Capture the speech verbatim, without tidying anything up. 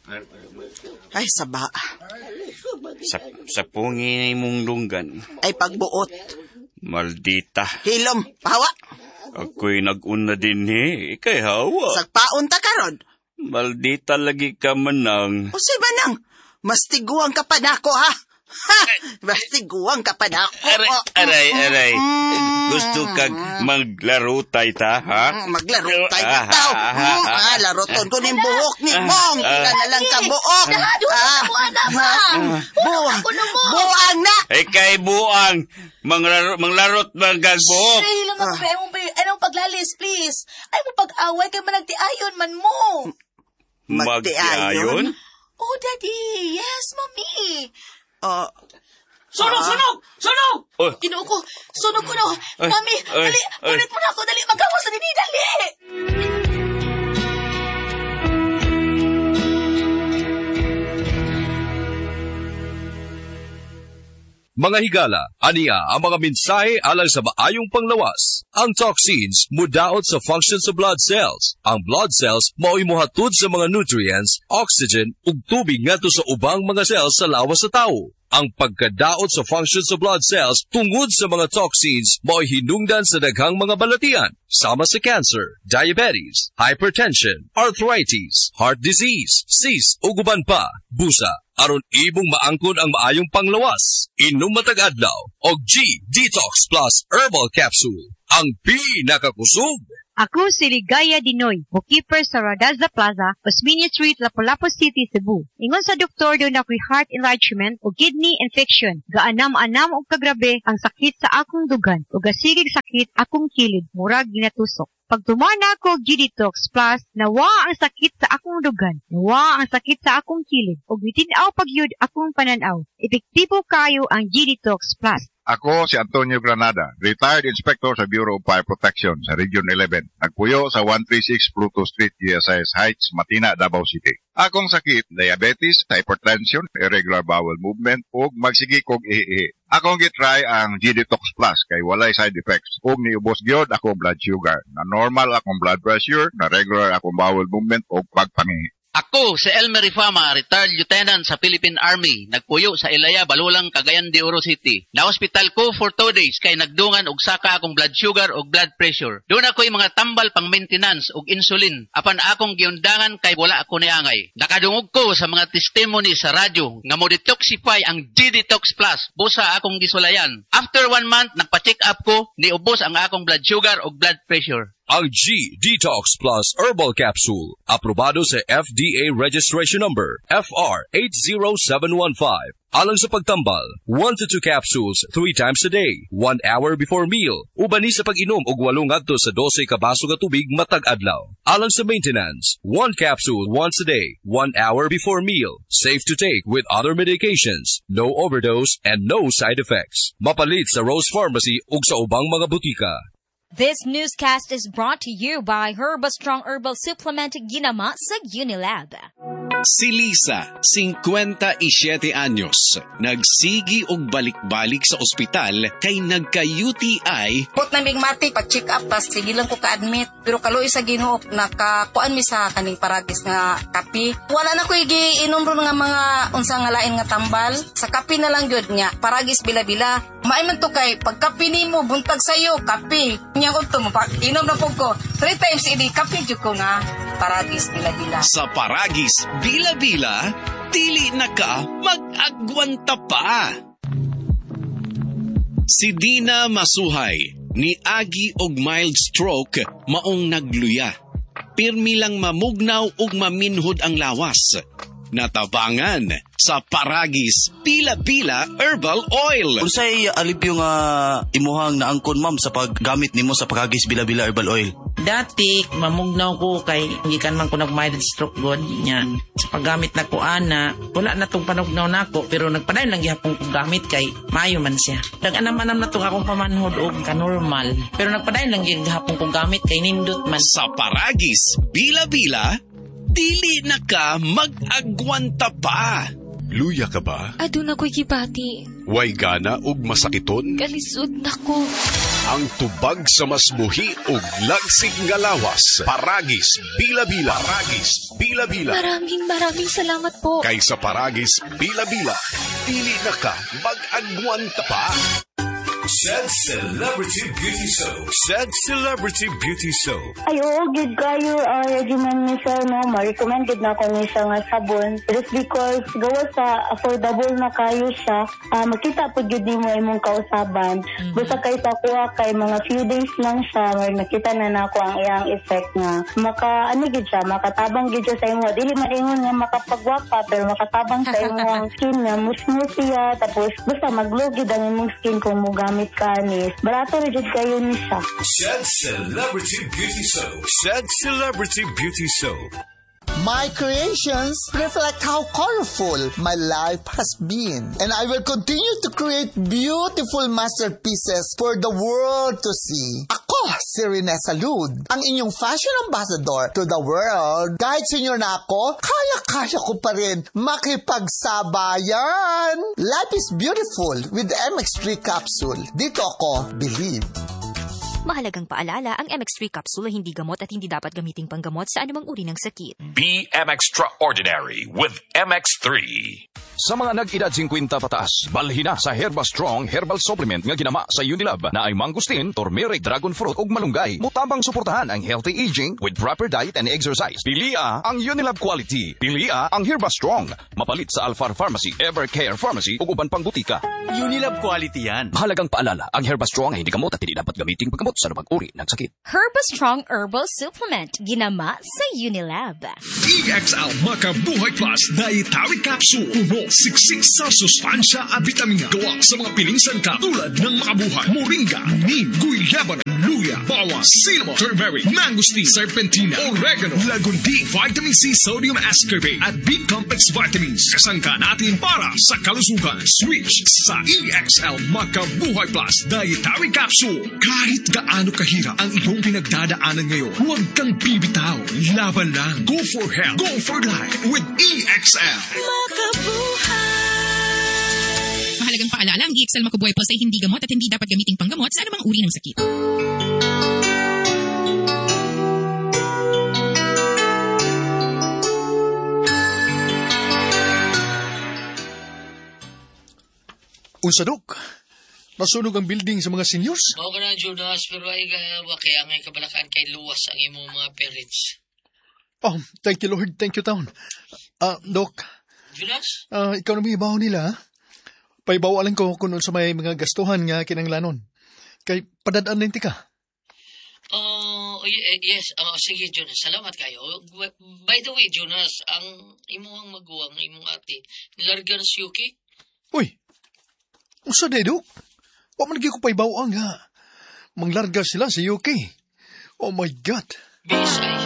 Ay, saba. Sa, sa pungi mong lunggan. Ay, pagbuot. Maldita. Hilom, pahawa. Ako'y nag-una din eh. Ika'y hawa. Sagpaon ta karon. Maldita lagi ka manang. O si Manang, mas tiguang ka pa nako ha. Ha! Mas tiguang ka pa nako. Aray, aray, aray. Gusto kag maglaro tay ta, ha? Maglaro tay ta tao. Ah, laroton ko ning buhok ni Mong. Ika na lang kang buhok. Ah, buwang. Buwang na. Ika'y buang. Manglarot, manglarot magag buhok. Ay, lang ako. Ay, mong, anong paglalis, please. Ay, mo pag-away kay managtiayon man mo. Magtiayon? Oh, Daddy. Yes, Mommy. Uh, Sunog, ah. sunog! Sunog! Oh. Ginoo ko. Sunog ko no. Ay, Mami, ay, dali. ay. Ulit mo na ako. Dali. Magawas na din. Dali. Mga higala, aniya ang mga mensahe alang sa maayong panglawas. Ang toxins mudaot sa function sa blood cells. Ang blood cells mao'y mohatod sa mga nutrients, oxygen ug tubig ngadto sa ubang mga cells sa lawas sa tao. Ang pagkadaot sa function sa blood cells tungod sa mga toxins mao'y hinungdan sa daghang mga balatian, sama sa cancer, diabetes, hypertension, arthritis, heart disease, cyst ug uban pa. Busa, aron ibong maangkon ang maayong panglawas. Inom matag adlaw og G Detox Plus Herbal Capsule, ang pinakakusog. Ako si Ligaya Dinoy, bookkeeper sa Radazza Plaza, Osmeña Street, Lapu-Lapu City, Cebu. Ingon sa doktor doon ako'y heart enlargement o kidney infection. Gaanam-anam og kagrabe ang sakit sa akong dugan o gasigig sakit akong kilid, murag ginatusok. Pag tumana ko G-Detox Plus, nawa ang sakit sa akong dugan, nawa ang sakit sa akong kilid, o bitinaw pagyud akong pananaw. Epektibo kayo ang G-Detox Plus. Ako si Antonio Granada, retired inspector sa Bureau of Fire Protection sa Region eleven. Nagpuyo sa one thirty-six Pluto Street, G S I S Heights, Matina, Davao City. Akong sakit, diabetes, hypertension, irregular bowel movement, ug magsigi kog ihi. Akong gitry ang G-Detox Plus kay walay side effects. Ug niubos gyud akong blood sugar. Na normal akong blood pressure, na regular akong bowel movement ug pagpangihi. Ako si Elmer Rifama, retired lieutenant sa Philippine Army. Nagpuyo sa Ilaya, Balulang, Cagayan de Oro City. Na-hospital ko for two days kay nagdungan og saka akong blood sugar og blood pressure. Doon ako'y mga tambal pang maintenance og insulin. Apan akong giundangan kay wala ako niangay. Nakadungog ko sa mga testimony sa radyo nga mo detoxify ang G-Detox Plus. Busa akong gisulayan. After one month, nagpa-check up ko, niubos ang akong blood sugar og blood pressure. Ang G-Detox Plus Herbal Capsule, aprobado sa F D A Registration Number F R eight zero seven one five. Alang sa pagtambal, one to two capsules three times a day, one hour before meal. Ubani sa pag-inom og walong ngadto sa dose ka baso nga tubig matag adlaw. Alang sa maintenance, one capsule once a day, one hour before meal. Safe to take with other medications, no overdose and no side effects. Mapalit sa Rose Pharmacy ug sa ubang mga butika. This newscast is brought to you by Herba Strong Herbal Supplement ginama sa Unilab. Si Lisa, fifty-seven anyos, nagsigi og balik-balik sa ospital kay nagka-U T I. Put na big mati, pag-check up, tas sige lang ko ka-admit. Pero kaluoy sa Ginoo, nakakuan mi sa kaning paragis nga kapi. Wala na ko i-inom ron nga mga unsa nga lain nga tambal. Sa kapi na lang gyud nya, paragis bila-bila. Maiman to kay, pag kapi nimo, buntag sayo, kapi. Nya ko to, inom na po ko. Three times ini, kapi jud ko nga, paragis bila-bila. Sa paragis bila-bila, dili na ka mag-agwanta pa. Si Dina Masuhay, ni Agi og mild stroke, maong nagluya. Pirmi lang mamugnaw og maminhod ang lawas. Natabangan sa paragis bila-bila herbal oil. Unsay alipyo nga imuhang naangkon ma'am sa paggamit nimo sa paragis bila-bila herbal oil? Dati, mamugnaw ko kay gikan man ko nag-mild stroke god niya. Sa paggamit na ko ana, wala na tong panugnaw nako pero nagpadayon lang gihapon kong gamit kay maayo man siya. Nag-anam-anam na tong akong pamanhod og ka-normal. Pero nagpadayon lang gihapon kong gamit kay nindot man. Sa paragis bila-bila, dili na ka mag-agwanta pa. Luya ka ba? Aduna ko'y gibati. Way gana ug masakiton? Kalisod na ko. Ang tubag sa masmuhi ug lagsig nga lawas. Paragis Bila-Bila. Paragis Bila-Bila. Maraming maraming salamat po. Kay sa Paragis Bila-Bila, dili na ka mag-agwanta pa. Said Celebrity Beauty Soap. Said Celebrity Beauty Soap. Ay, oo, good kayo. Uh, regimen ni sir, no? Ma-recommended na ako ni siya nga sabon. Just because gawa sa affordable na kayo siya, uh, makita po yun mo imong kausaban. Mm-hmm. Basta kay sa kuha kay mga few days lang siya, may nakita na na ako ang iyang effect nga. Maka, ano gid siya, makatabang gid siya sa imo. Dili maringon nga makapagwapa, pero makatabang sa imong skin nga, musmooth siya. Tapos, basta mag-glow gid ang imong skin kung mo gamit kanis. Barato rin kayo ni siya. Said Celebrity Beauty Soap. Said Celebrity Beauty Soap. My creations reflect how colorful my life has been. And I will continue to create beautiful masterpieces for the world to see. Ako, si Rene Salud, ang inyong fashion ambassador to the world. Kahit senior na ako, kaya-kaya ko pa rin makipagsabayan. Life is beautiful with M X three capsule. Dito ako, believe. Mahalagang paalala, ang M X three capsule ay hindi gamot at hindi dapat gamiting panggamot sa anumang uri ng sakit. Be M Extraordinary with M X three. Sa mga nag-edad fifty pataas, balhin na sa Herba Strong Herbal Supplement nga ginama sa Unilab na ay mangustin, turmeric, dragon fruit ug malunggay. Mutabang suportahan ang healthy aging with proper diet and exercise. Pilia ang Unilab quality. Pilia ang Herba Strong. Mapalit sa Alfar Pharmacy, Evercare Pharmacy ug uban pang butika. Unilab quality yan. Mahalagang paalala, ang Herba Strong ay hindi gamot at hindi dapat gamiting paggamot sa anumang uri ng sakit. Herba Strong Herbal Supplement ginama sa Unilab. E X L Makabuhay Plus Dietary Capsule. Puno siksik sa sustansya at vitamina. Gawa sa mga pilinsan ka tulad ng makabuhay, moringa, neem, guyaba, luya, bawang, cinnamon, turmeric, mangosteen, serpentina, oregano, lagundi, vitamin C, sodium ascorbate at B complex vitamins. Kasangka natin para sa kalusugan. Switch sa E X L Makabuhay Plus Dietary Capsule. Kahit gaano kahirap ang iyong pinagdadaanan ngayon, huwag kang bibitaw. Laban lang. Go for health. Go for life with E X L. Makabuhay. Mahalagang paalala, ang E X L Makabuhay Plus ay hindi gamot at hindi dapat gamiting panggamot sa anumang uri ng sakit. Unsadok, nasunog ang building sa mga seniors? Oo ka na, Jonas, pero ay gawa kaya ngay kabalakan kay luwas ang imo mga parents. Oh, thank you Lord, thank you Town. Ah, uh, Dok. Jonas? Ah, uh, ikaw na may ibaw nila, ha? Paibawalan ko kung sa may mga gastuhan nga kinanglanon. Kay padadaan din ka. Oh, uh, yes. Uh, sige, Jonas. Salamat kayo. By the way, Jonas, ang imuhang maguwang, imong ate, nilargan si Yuki? Uy, usa de, Dok? Wa man lagi ko paibawang, ha? Manglarga sila sa U K. Oh my God. Bisay.